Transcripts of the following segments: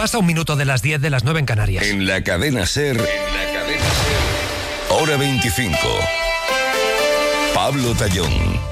Pasa un minuto de las 10 de las 9 en Canarias. En la cadena SER, hora 25. Pablo Tallón.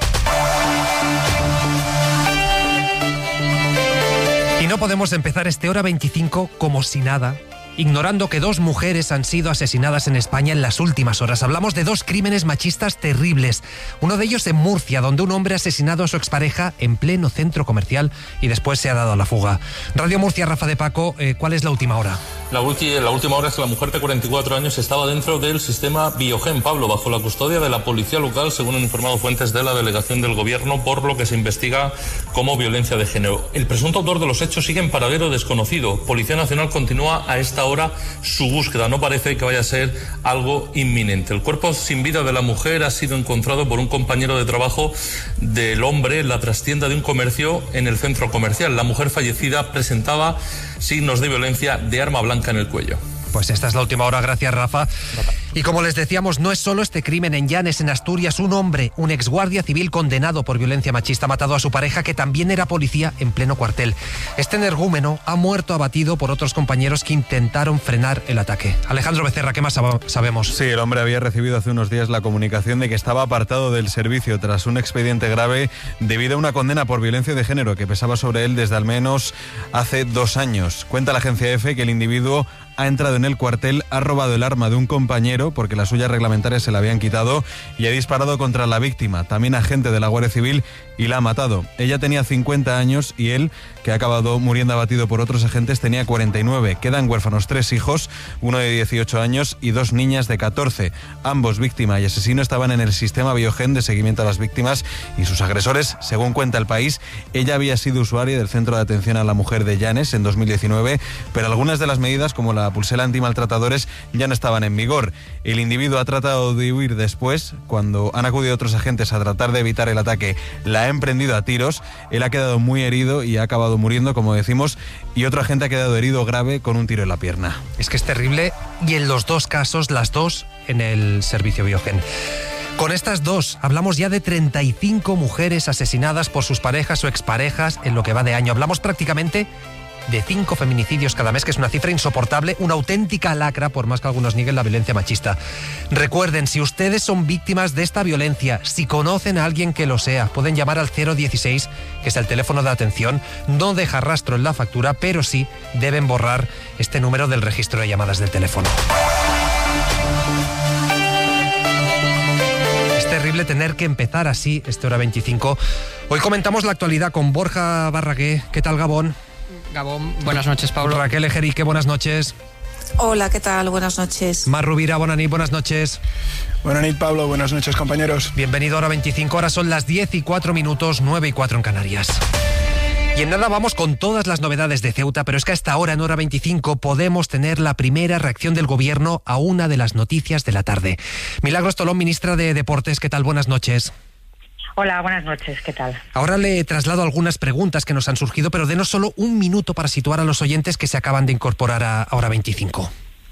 Y no podemos empezar este hora 25 como si nada, ignorando que 2 mujeres han sido asesinadas en España en las últimas horas. Hablamos de 2 crímenes machistas terribles. Uno de ellos en Murcia, donde un hombre ha asesinado a su expareja en pleno centro comercial y después se ha dado a la fuga. Radio Murcia, Rafa de Paco, ¿cuál es la última hora? La última hora es que la mujer de 44 años estaba dentro del sistema Biogen, Pablo, bajo la custodia de la policía local, según han informado fuentes de la delegación del gobierno, por lo que se investiga como violencia de género. El presunto autor de los hechos sigue en paradero desconocido. Policía Nacional continúa a esta hora su búsqueda. No parece que vaya a ser algo inminente. El cuerpo sin vida de la mujer ha sido encontrado por un compañero de trabajo del hombre en la trastienda de un comercio en el centro comercial. La mujer fallecida presentaba signos de violencia de arma blanca en el cuello. Pues esta es la última hora, gracias Rafa. Y como les decíamos, no es solo este crimen en Llanes, en Asturias. Un hombre, un exguardia civil condenado por violencia machista, ha matado a su pareja, que también era policía, en pleno cuartel. Este energúmeno ha muerto abatido por otros compañeros que intentaron frenar el ataque. Alejandro Becerra, ¿qué más sabemos? Sí, el hombre había recibido hace unos días la comunicación de que estaba apartado del servicio tras un expediente grave debido a una condena por violencia de género que pesaba sobre él desde al menos hace 2 años. Cuenta la agencia EFE que el individuo ha entrado en el cuartel, ha robado el arma de un compañero porque la suya reglamentaria se la habían quitado y ha disparado contra la víctima, también agente de la Guardia Civil, y la ha matado. Ella tenía 50 años y él, que ha acabado muriendo abatido por otros agentes, tenía 49. Quedan huérfanos 3 hijos, uno de 18 años y 2 niñas de 14. Ambos, víctima y asesino, estaban en el sistema Biogen de seguimiento a las víctimas y sus agresores, según cuenta El País. Ella había sido usuaria del Centro de Atención a la Mujer de Llanes en 2019, pero algunas de las medidas, como la pulsera antimaltratadores, ya no estaban en vigor. El individuo ha tratado de huir después. Cuando han acudido otros agentes a tratar de evitar el ataque, la ha emprendido a tiros. Él ha quedado muy herido y ha acabado muriendo, como decimos, y otro agente ha quedado herido grave con un tiro en la pierna. Es que es terrible, y en los 2 casos, las 2 en el servicio Biogen. Con estas 2, hablamos ya de 35 mujeres asesinadas por sus parejas o exparejas en lo que va de año. Hablamos prácticamente de 5 feminicidios cada mes, que es una cifra insoportable, una auténtica lacra, por más que algunos nieguen la violencia machista. Recuerden, si ustedes son víctimas de esta violencia, si conocen a alguien que lo sea, pueden llamar al 016, que es el teléfono de atención. No deja rastro en la factura, pero sí deben borrar este número del registro de llamadas del teléfono. Es terrible tener que empezar así este hora 25. Hoy comentamos la actualidad con Borja Barragué. ¿Qué tal, Gabón? Gabón, buenas noches, Pablo. Raquel Ejerique, buenas noches. Hola, ¿qué tal? Buenas noches. Mar Rubira, buenas noches. Buenas noches, Pablo. Buenas noches, compañeros. Bienvenido a hora 25. Ahora son las 10:04, 9:04 en Canarias. Y en nada vamos con todas las novedades de Ceuta, pero es que hasta ahora, en hora 25, podemos tener la primera reacción del gobierno a una de las noticias de la tarde. Milagros Tolón, ministra de Deportes, ¿qué tal? Buenas noches. Hola, buenas noches, ¿qué tal? Ahora le traslado algunas preguntas que nos han surgido, pero denos solo un minuto para situar a los oyentes que se acaban de incorporar a hora 25.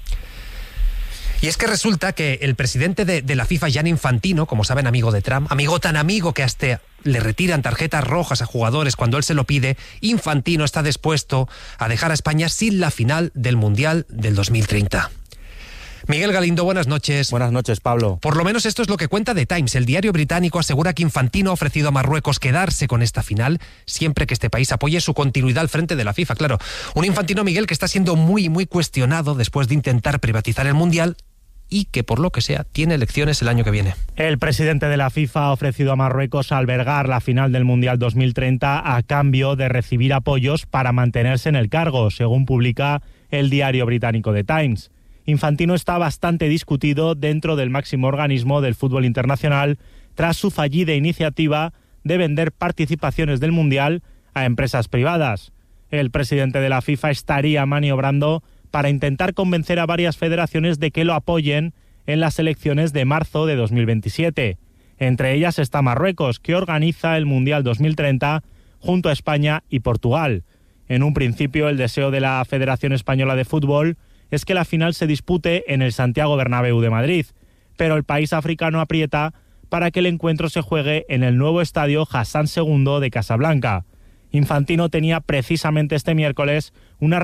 Y es que resulta que el presidente de la FIFA, Gianni Infantino, como saben, amigo de Trump, amigo tan amigo que hasta le retiran tarjetas rojas a jugadores cuando él se lo pide, Infantino está dispuesto a dejar a España sin la final del Mundial del 2030. Miguel Galindo, buenas noches. Buenas noches, Pablo. Por lo menos esto es lo que cuenta The Times. El diario británico asegura que Infantino ha ofrecido a Marruecos quedarse con esta final siempre que este país apoye su continuidad al frente de la FIFA. Claro, un Infantino, Miguel, que está siendo muy cuestionado después de intentar privatizar el Mundial y que, por lo que sea, tiene elecciones el año que viene. El presidente de la FIFA ha ofrecido a Marruecos albergar la final del Mundial 2030 a cambio de recibir apoyos para mantenerse en el cargo, según publica el diario británico The Times. Infantino está bastante discutido dentro del máximo organismo del fútbol internacional tras su fallida iniciativa de vender participaciones del Mundial a empresas privadas. El presidente de la FIFA estaría maniobrando para intentar convencer a varias federaciones de que lo apoyen en las elecciones de marzo de 2027. Entre ellas está Marruecos, que organiza el Mundial 2030 junto a España y Portugal. En un principio, el deseo de la Federación Española de Fútbol es que la final se dispute en el Santiago Bernabéu de Madrid, pero el país africano aprieta para que el encuentro se juegue en el nuevo estadio Hassan II de Casablanca. Infantino tenía precisamente este miércoles una